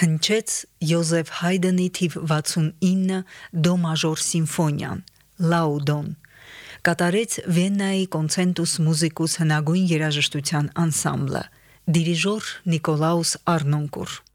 Հնչեց Յոզեֆ Հայդենի թիվ 69 դո մաժոր սիմֆոնիան, Լաուդոն, կատարեց Վիեննայի Կոնցենտուս մուզիկուս հնագույն երաժշտության անսամբլը, դիրիժոր Նիկոլաուս Արնոնկուր։